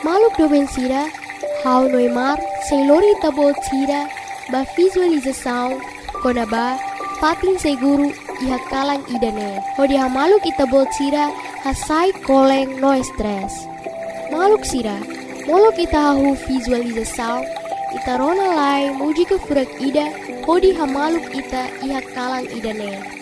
Hamaluk doben sira, hau noimar, seilori tabot sira, ba visualização, konaba, patin seguru, iha kalang idane. Hodi hamaluk itabot sira, hasai koleng no stress. Maluk sira, molok ita hahu visualização, ita rona lai muji ke furak ida, hodi hamaluk ita iha kalang idane.